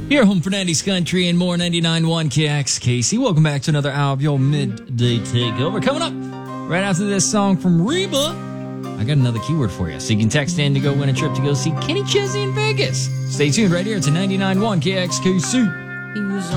Here, home for 90s country and more. 99.1 KXKC. Welcome back to another hour of your midday takeover. Coming up right after this song from Reba, I got another keyword for you, so you can text in to go win a trip to go see Kenny Chesney in Vegas. Stay tuned right here to 99.1 KXKC.